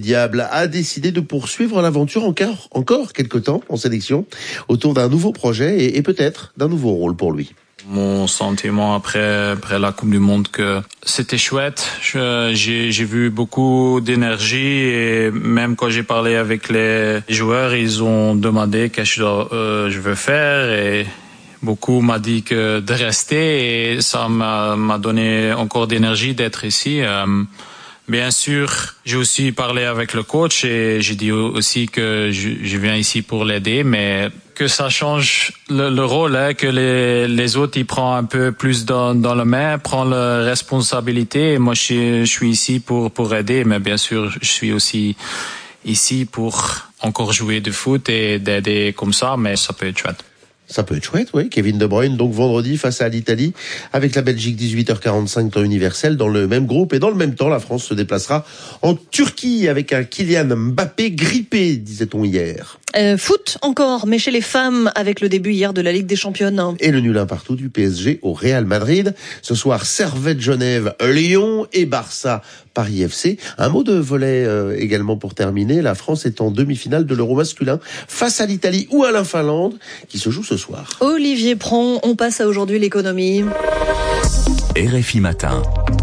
Diable a décidé de poursuivre l'aventure encore quelque temps en sélection autour d'un nouveau projet et peut-être d'un nouveau rôle pour lui. Mon sentiment après la Coupe du Monde, que c'était chouette. J'ai vu beaucoup d'énergie et même quand j'ai parlé avec les joueurs, ils ont demandé qu'est-ce que je veux faire et beaucoup m'a dit que de rester et ça m'a donné encore d'énergie d'être ici. Bien sûr, j'ai aussi parlé avec le coach et j'ai dit aussi que je viens ici pour l'aider, mais que ça change le rôle, que les autres ils prennent un peu plus dans la main, prennent la responsabilité. Et moi, je suis ici pour aider, mais bien sûr, je suis aussi ici pour encore jouer du foot et d'aider comme ça, mais ça peut être chouette. Ça peut être chouette, oui. Kevin De Bruyne, donc vendredi face à l'Italie, avec la Belgique, 18h45 temps universel, dans le même groupe. Et dans le même temps, la France se déplacera en Turquie avec un Kylian Mbappé grippé, disait-on hier. Foot encore, mais chez les femmes, avec le début hier de la Ligue des Championnes. Et le nul un partout du PSG au Real Madrid. Ce soir, Servette Genève, Lyon et Barça, Paris FC. Un mot de volley également pour terminer. La France est en demi-finale de l'Euro masculin face à l'Italie ou à la Finlande, qui se joue ce soir. Olivier Pron, on passe à aujourd'hui l'économie. RFI Matin.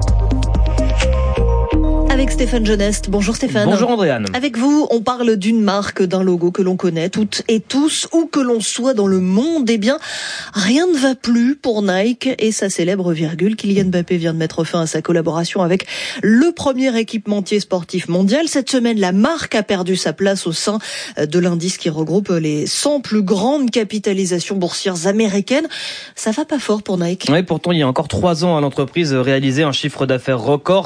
Avec Stéphane Genest. Bonjour Stéphane. Bonjour Andréane. Avec vous, on parle d'une marque, d'un logo que l'on connaît toutes et tous, où que l'on soit dans le monde. Eh bien, rien ne va plus pour Nike et sa célèbre virgule. Kylian Mbappé vient de mettre fin à sa collaboration avec le premier équipementier sportif mondial. Cette semaine, la marque a perdu sa place au sein de l'indice qui regroupe les 100 plus grandes capitalisations boursières américaines. Ça va pas fort pour Nike. Oui, pourtant, il y a encore 3 ans, l'entreprise réalisait un chiffre d'affaires record,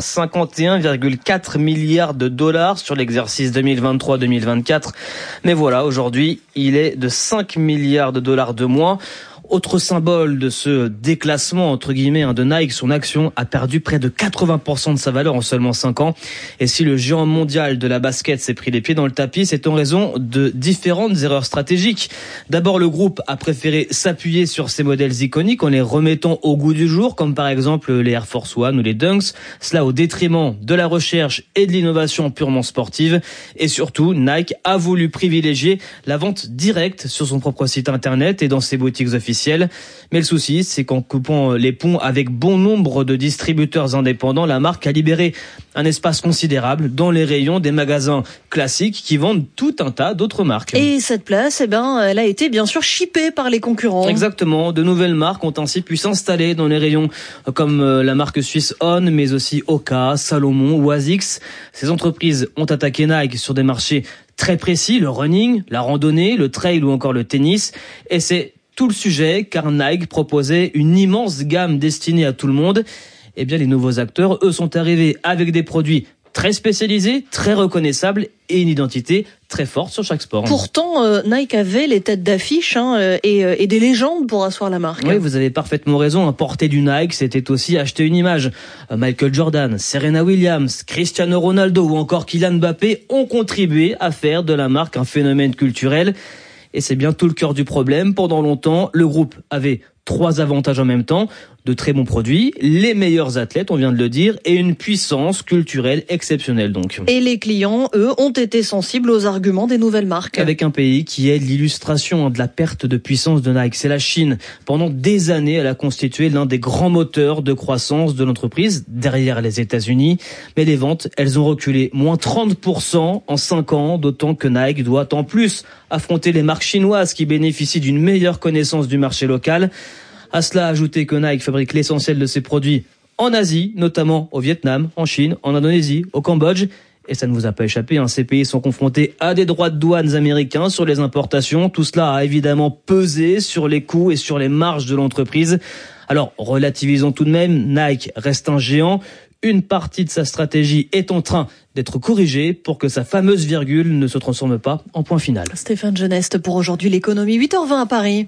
51,4 milliards de dollars sur l'exercice 2023-2024. Mais voilà, aujourd'hui, il est de 5 milliards de dollars de moins. Autre symbole de ce déclassement, entre guillemets, de Nike, son action a perdu près de 80% de sa valeur en seulement 5 ans. Et si le géant mondial de la basket s'est pris les pieds dans le tapis, c'est en raison de différentes erreurs stratégiques. D'abord, le groupe a préféré s'appuyer sur ses modèles iconiques en les remettant au goût du jour, comme par exemple les Air Force One ou les Dunks. Cela au détriment de la recherche et de l'innovation purement sportive. Et surtout, Nike a voulu privilégier la vente directe sur son propre site internet et dans ses boutiques officielles. Mais le souci, c'est qu'en coupant les ponts avec bon nombre de distributeurs indépendants, la marque a libéré un espace considérable dans les rayons des magasins classiques qui vendent tout un tas d'autres marques. Et cette place, elle a été bien sûr chippée par les concurrents. Exactement. De nouvelles marques ont ainsi pu s'installer dans les rayons comme la marque suisse On, mais aussi Oka, Salomon ou Asics. Ces entreprises ont attaqué Nike sur des marchés très précis, le running, la randonnée, le trail ou encore le tennis. Et c'est tout le sujet, car Nike proposait une immense gamme destinée à tout le monde. Eh bien, les nouveaux acteurs, eux, sont arrivés avec des produits très spécialisés, très reconnaissables et une identité très forte sur chaque sport. Pourtant, Nike avait les têtes d'affiche et des légendes pour asseoir la marque. Oui, vous avez parfaitement raison. Porter du Nike, c'était aussi acheter une image. Michael Jordan, Serena Williams, Cristiano Ronaldo ou encore Kylian Mbappé ont contribué à faire de la marque un phénomène culturel. Et c'est bien tout le cœur du problème. Pendant longtemps, le groupe avait 3 avantages en même temps. De très bons produits, les meilleurs athlètes, on vient de le dire, et une puissance culturelle exceptionnelle donc. Et les clients, eux, ont été sensibles aux arguments des nouvelles marques. Avec un pays qui est l'illustration de la perte de puissance de Nike, c'est la Chine. Pendant des années, elle a constitué l'un des grands moteurs de croissance de l'entreprise, derrière les États-Unis. Mais les ventes, elles ont reculé, moins 30% en 5 ans, d'autant que Nike doit en plus affronter les marques chinoises qui bénéficient d'une meilleure connaissance du marché local. À cela, ajouter que Nike fabrique l'essentiel de ses produits en Asie, notamment au Vietnam, en Chine, en Indonésie, au Cambodge. Et ça ne vous a pas échappé, ces pays sont confrontés à des droits de douane américains sur les importations. Tout cela a évidemment pesé sur les coûts et sur les marges de l'entreprise. Alors, relativisons tout de même, Nike reste un géant. Une partie de sa stratégie est en train d'être corrigée pour que sa fameuse virgule ne se transforme pas en point final. Stéphane Genest pour aujourd'hui l'économie, 8h20 à Paris.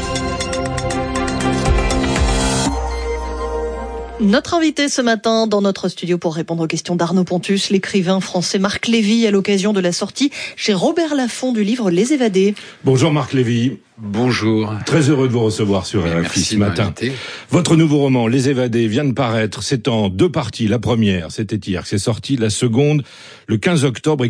Notre invité ce matin dans notre studio pour répondre aux questions d'Arnaud Pontus, l'écrivain français Marc Lévy, à l'occasion de la sortie chez Robert Laffont du livre Les Évadés. Bonjour Marc Lévy. Bonjour. Très heureux de vous recevoir sur RFI ce matin. Votre nouveau roman, Les Évadés, vient de paraître. C'est en 2 parties. La première, c'était hier que c'est sorti. La seconde, le 15 octobre.